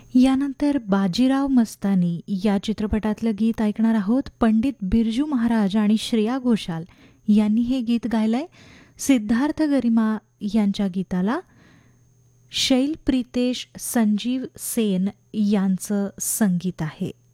यानंतर बाजीराव मस्तानी या चित्रपटातलं गीत ऐकणार आहोत. पंडित बिरजू महाराज आणि श्रेया घोषाल यांनी हे गीत गायलंय. सिद्धार्थ गरिमा यांच्या गीताला शैल प्रितेश संजीव सेन यांचं संगीत आहे.